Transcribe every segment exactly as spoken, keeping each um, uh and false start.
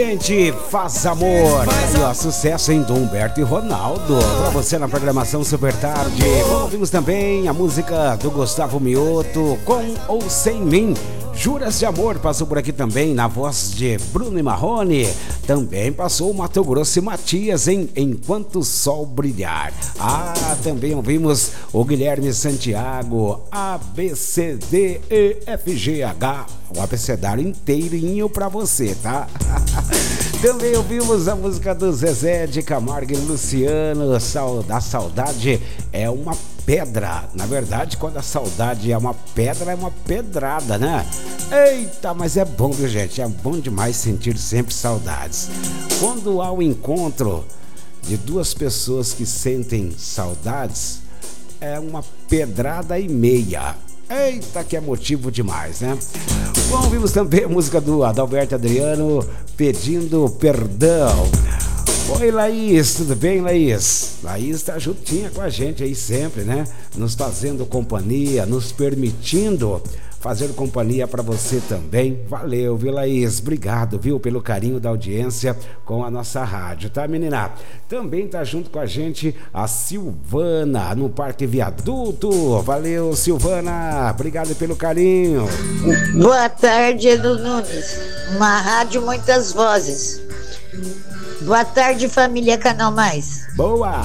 Gente, faz amor. Aí, ó, sucesso em do Humberto e Ronaldo. Pra você na programação Super Tarde. Ouvimos também a música do Gustavo Mioto, Com ou Sem Mim. Juras de Amor passou por aqui também, na voz de Bruno e Marrone. Também passou o Mato Grosso e Matias em Enquanto o Sol Brilhar. Ah, também ouvimos o Guilherme Santiago, A, B, C, D, E, F, G, H. O abecedário inteirinho pra você, tá? Também ouvimos a música do Zezé de Camargo e Luciano, Da Saudade é uma pedra. Na verdade, quando a saudade é uma pedra, é uma pedrada, né? Eita, mas é bom, viu, gente? É bom demais sentir sempre saudades. Quando há o encontro de duas pessoas que sentem saudades, é uma pedrada e meia. Eita, que é motivo demais, né? Bom, vimos também a música do Adalberto Adriano, Pedindo Perdão. Oi, Laís, tudo bem, Laís? Laís tá juntinha com a gente aí sempre, né? Nos fazendo companhia, nos permitindo fazer companhia para você também. Valeu, viu, Laís? Obrigado, viu, pelo carinho da audiência com a nossa rádio, tá, menina? Também tá junto com a gente a Silvana, no Parque Viaduto. Valeu, Silvana. Obrigado pelo carinho. Boa tarde, Edu Nunes. Uma rádio, muitas vozes. Boa tarde, família Canal Mais. Boa!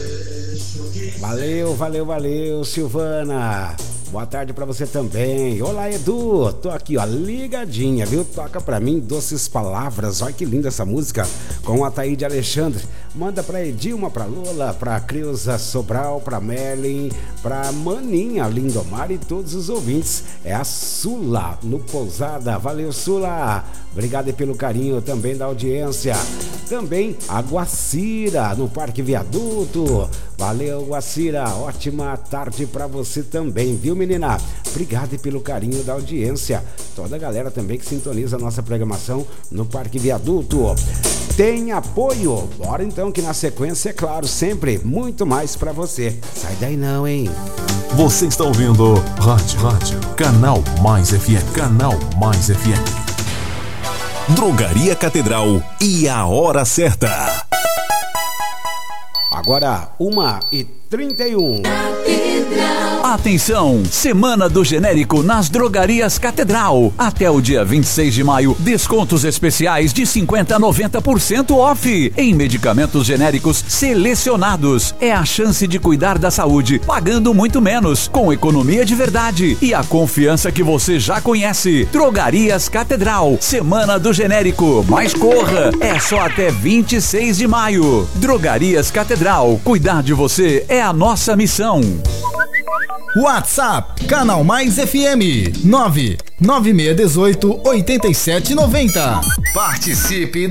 Valeu, valeu, valeu, Silvana. Boa tarde pra você também. Olá, Edu. Tô aqui, ó, ligadinha, viu? Toca pra mim Doces Palavras. Olha que linda essa música com a Taíde Alexandre. Manda pra Edilma, pra Lola, pra Creuza Sobral, pra Merlin, pra Maninha Lindomar e todos os ouvintes. É a Sula, no Pousada. Valeu, Sula. Obrigado pelo carinho também da audiência. Também a Guacira, no Parque Viaduto. Valeu, Guacira. Ótima tarde pra você também, viu, menina? Obrigado pelo carinho da audiência. Toda a galera também que sintoniza a nossa programação no Parque Viaduto. Tem apoio? Bora então, que na sequência, é claro, sempre muito mais pra você. Sai daí não, hein? Você está ouvindo Rádio, Rádio, Canal Mais F M, Canal Mais F M. Drogaria Catedral e a hora certa. Agora, uma e trinta e um. Atenção! Semana do Genérico nas Drogarias Catedral. Até o dia vinte e seis de maio, descontos especiais de cinquenta a noventa por cento off em medicamentos genéricos selecionados. É a chance de cuidar da saúde pagando muito menos, com economia de verdade e a confiança que você já conhece. Drogarias Catedral, Semana do Genérico. Mas corra! É só até vinte e seis de maio. Drogarias Catedral. Cuidar de você é a nossa missão. WhatsApp Canal Mais F M nove nove seis um oito oito sete nove zero. Participe